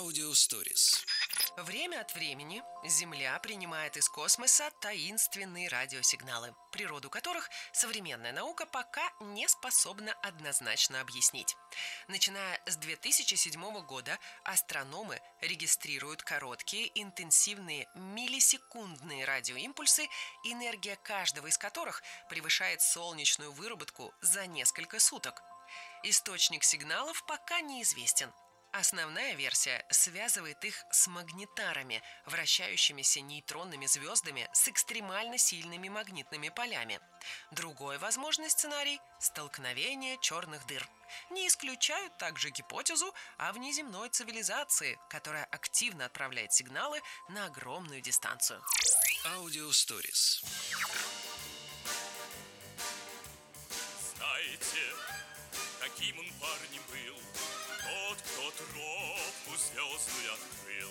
Аудиосторис. Время от времени Земля принимает из космоса таинственные радиосигналы, природу которых современная наука пока не способна однозначно объяснить. Начиная с 2007 года астрономы регистрируют короткие, интенсивные, миллисекундные радиоимпульсы, энергия каждого из которых превышает солнечную выработку за несколько суток. Источник сигналов пока неизвестен. Основная версия связывает их с магнитарами, вращающимися нейтронными звездами с экстремально сильными магнитными полями. Другой возможный сценарий – столкновение черных дыр. Не исключают также гипотезу о внеземной цивилизации, которая активно отправляет сигналы на огромную дистанцию. Аудиосторис. Знаете, каким он парнем был? Тот, кто тропу звездную открыл.